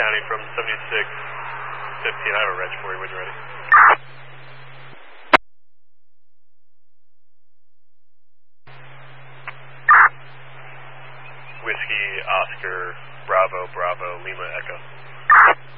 County from 7615. I have a reg for you when you're ready. Whiskey, Oscar, Bravo, Bravo, Lima, Echo.